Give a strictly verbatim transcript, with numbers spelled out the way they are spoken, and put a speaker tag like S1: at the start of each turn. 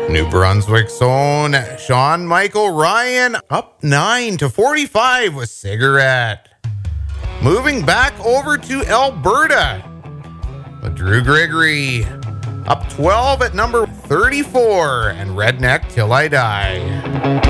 S1: New Brunswick's own Sean Michael Ryan up nine to forty-five with Cigarette. Moving back over to Alberta with Drew Gregory up twelve at number thirty-four and Redneck Till I Die.